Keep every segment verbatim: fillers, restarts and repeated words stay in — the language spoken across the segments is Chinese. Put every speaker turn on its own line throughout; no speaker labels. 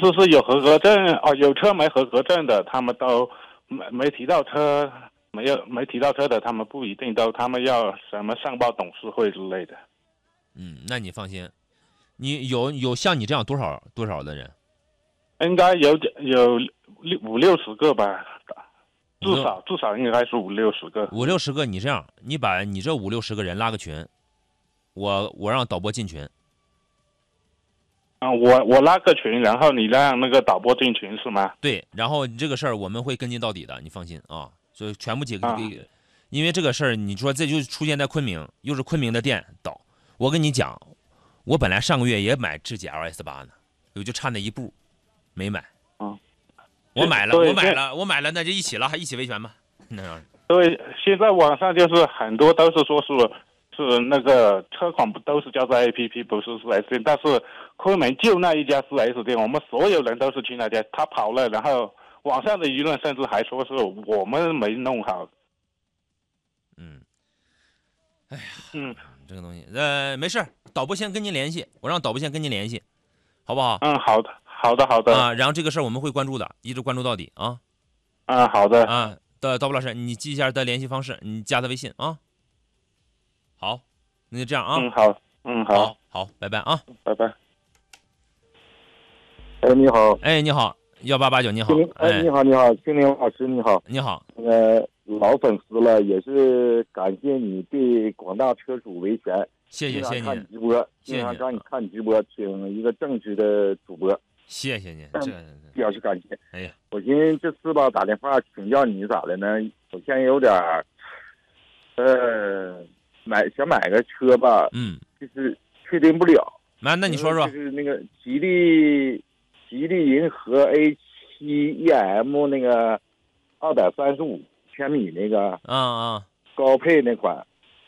思是有合格证哦，有车没合格证的，他们都没没提到车，没有没提到车的，他们不一定都，他们要什么上报董事会之类的。
嗯，那你放心，你有有像你这样多少多少的人？
应该有有六五六十个吧，至
五六
少至少应该是五六十个。
五六十个，你这样，你把你这五六十个人拉个群，我我让导播进群。
啊，我我拉个群，然后你让那个导播进群是吗？
对，然后这个事儿我们会跟进到底的，你放心啊。就全部几个，
啊
因为这个事儿，你说这就出现在昆明，又是昆明的店导。我跟你讲，我本来上个月也买智己 L S 八呢，我就差那一步，没买。
啊，
我买了，
对
我买了，我买了，那就一起了，还一起维权吧。那样。
对，现在网上就是很多都是说是是那个车款不都是叫做 A P P， 不是四 S 店，但是昆明就那一家四 S 店，我们所有人都是去那家，他跑了，然后网上的舆论甚至还说是我们没弄好。
嗯，哎呀，
嗯，
这个东西，呃，没事，导播先跟您联系，我让导播先跟您联系，好不好？
嗯，好的，好的，好的。
啊，然后这个事儿我们会关注的，一直关注到底啊。
嗯，好的。
啊，导导播老师，你记一下他联系方式，你加他微信啊。好，那就这样啊。
嗯，好，嗯，好，
好，好，拜拜啊。
拜拜。
哎，你好。
哎，你好，幺八八九，你好。
哎，你好，你好，青林老师，你好。
你好。
那个老粉丝了，也是感谢你对广大车主维权。
谢谢，谢谢
看直播，
经
常让你看直播，请一个正直的主播。
谢谢您，这
表示感谢。
哎呀，
我寻思这次吧，打电话请教你咋的呢？我现在有点儿，呃，买想买个车吧，
嗯，
就是确定不了。
那那你说说，
就是那个吉利吉利银河 A 七 E M 那个二百三十五千米那个，
啊啊，
高配那款，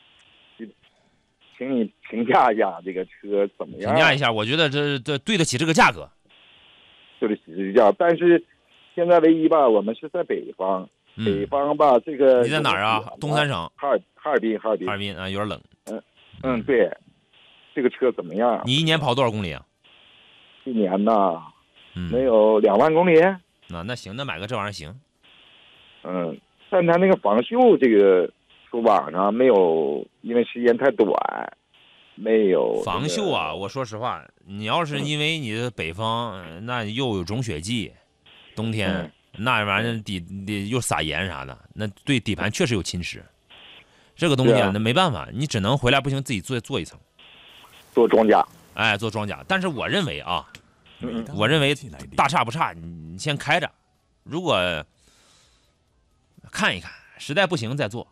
请你评价一下这个车怎么样？
评价一下，我觉得这这对得起这个价格，
对得起这个价。但是现在唯一吧，我们是在北方，
嗯、
北方吧，这个
你在哪儿啊？东三省，
哈尔哈尔滨，哈尔滨，
哈尔滨啊，有点冷。
嗯嗯，对，这个车怎么样？
你一年跑多少公里啊？
一年呐，
嗯，
没有两万公里。
那那行，那买个这玩意儿行。
嗯，但它那个防锈这个。说网上没有，因为时间太短，没有
防锈啊。我说实话，你要是因为你的北方，嗯、那又有种雪季，冬天、
嗯、
那玩意儿底底又撒盐啥的，那对底盘确实有侵蚀。这个东西啊，那没办法，你只能回来不行自己做做一层，
做装甲，
哎，做装甲。但是我认为啊，
嗯、
我认为大差不差，你先开着，如果看一看，实在不行再做。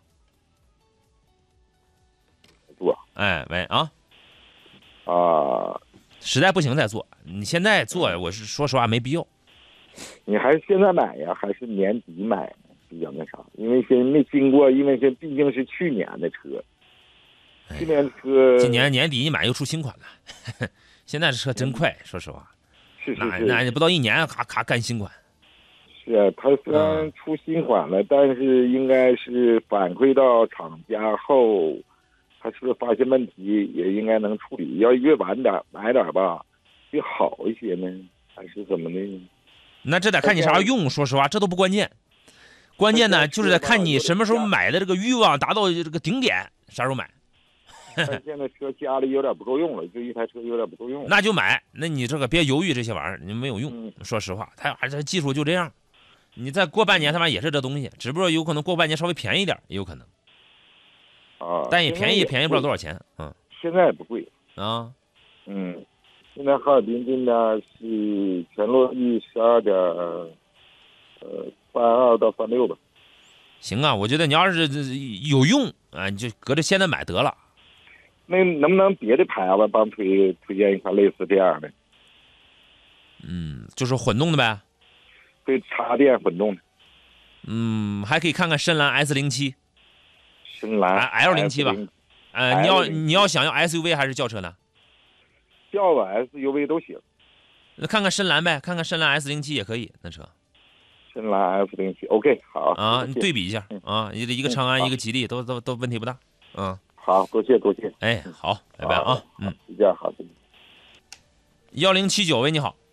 做，
哎喂啊，
啊、呃，
实在不行再做。你现在做，我是说实话没必要。
你还是现在买呀，还是年底买比较那啥？因为先没经过，因为这毕竟是去年的车，
哎、
去年车，
今年年底一买又出新款了。现在这车真快，说实话，
是是是，
那那不到一年，咔咔干新款。
是啊，它虽然出新款了，嗯、但是应该是反馈到厂家后。他是不是发现问题也应该能处理？要越晚点买点吧，越好一些呢，还是怎么的？
那这得看你啥时候用。说实话，这都不关键，关键呢就是得看你什么时候买的这个欲望达到这个顶点，啥时候买。
现在车家里有点不够用了，就一台车有点不够用了，
那就买。那你这个别犹豫这些玩意儿，你没有用。
嗯、
说实话，它还是技术就这样。你再过半年，他妈也是这东西，只不过有可能过半年稍微便宜点，也有可能。
啊，
但也便宜，也便宜不了多少钱，嗯。
现在也不贵
啊，
嗯，现在哈尔滨这边是全落地十二点，呃，三二到三六吧。
行啊，我觉得你要是有用啊，你就搁着现在买得了。
那能不能别的牌子帮推推荐一款类似这样的？
嗯，就是混动的呗。
对，插电混动的。
嗯，还可以看看深蓝 S 零七。
深蓝
L 零七吧，呃，你要你要想要 S U V 还是轿车呢？
轿子 S U V 都行。
那看看深蓝呗，看看深蓝 S 零七也可以，那车。
深蓝 S 零七 OK 好
啊，你对比一下啊，一个一个长安，一个吉利，都都都问题不大。嗯，
好，多谢多谢。
哎，好，拜拜啊，嗯，
一件好，
幺零七九喂，你好。